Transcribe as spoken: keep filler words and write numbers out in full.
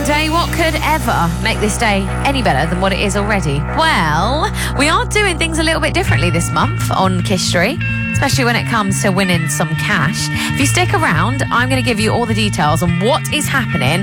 Day. What could ever make this day any better than what it is already? Well, we are doing things a little bit differently this month on Kishstory, especially when it comes to winning some cash. If you stick around, I'm going to give you all the details on what is happening